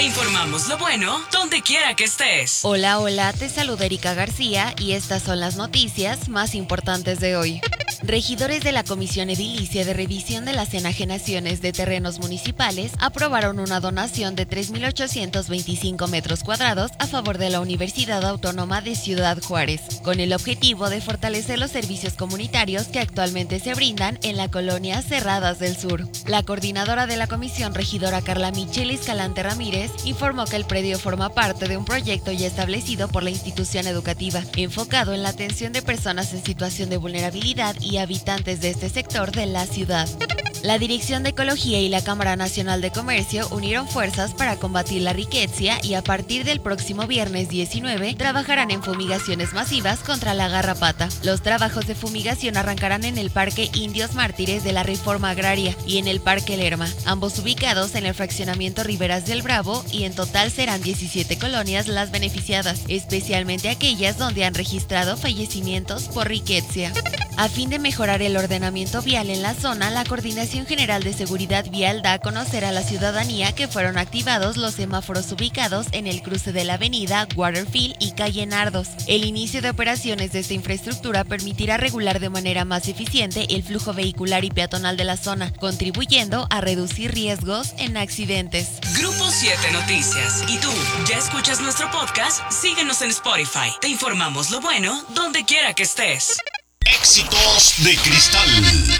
Informamos lo bueno donde quiera que estés. Hola, hola, te saluda Erika García y estas son las noticias más importantes de hoy. Regidores de la Comisión Edilicia de Revisión de las Enajenaciones de Terrenos Municipales aprobaron una donación de 3.825 metros cuadrados a favor de la Universidad Autónoma de Ciudad Juárez, con el objetivo de fortalecer los servicios comunitarios que actualmente se brindan en la colonia Cerradas del Sur. La coordinadora de la comisión, regidora Carla Michel Escalante Ramírez, informó que el predio forma parte de un proyecto ya establecido por la institución educativa, enfocado en la atención de personas en situación de vulnerabilidad y habitantes de este sector de la ciudad. La Dirección de Ecología y la Cámara Nacional de Comercio unieron fuerzas para combatir la riqueza y a partir del próximo viernes 19 trabajarán en fumigaciones masivas contra la garrapata. Los trabajos de fumigación arrancarán en el Parque Indios Mártires de la Reforma Agraria y en el Parque Lerma, ambos ubicados en el fraccionamiento Riberas del Bravo, y en total serán 17 colonias las beneficiadas, especialmente aquellas donde han registrado fallecimientos por riqueza. A fin de mejorar el ordenamiento vial en la zona, la Coordinación General de Seguridad Vial da a conocer a la ciudadanía que fueron activados los semáforos ubicados en el cruce de la avenida Waterfield y calle Nardos. El inicio de operaciones de esta infraestructura permitirá regular de manera más eficiente el flujo vehicular y peatonal de la zona, contribuyendo a reducir riesgos en accidentes. Grupo 7 Noticias. ¿Y tú ya escuchas nuestro podcast? Síguenos en Spotify. Te informamos lo bueno donde quiera que estés. Éxitos de Cristal.